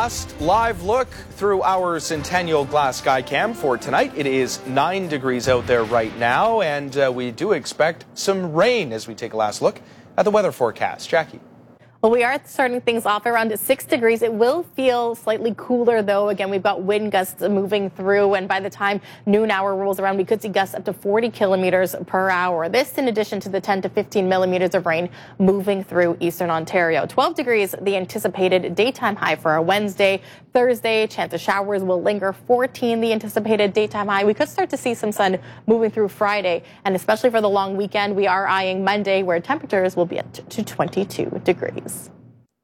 last live look through our Centennial Glass Skycam for tonight. It is 9 degrees out there right now, and we do expect some rain as we take a last look at the weather forecast. Jackie. Well, we are starting things off around 6 degrees. It will feel slightly cooler, though. Again, we've got wind gusts moving through, and by the time noon hour rolls around, we could see gusts up to 40 kilometers per hour. This in addition to the 10 to 15 millimeters of rain moving through eastern Ontario. 12 degrees, the anticipated daytime high for our Wednesday. Thursday, chance of showers will linger. 14, the anticipated daytime high. We could start to see some sun moving through Friday, and especially for the long weekend, we are eyeing Monday, where temperatures will be up to 22 degrees.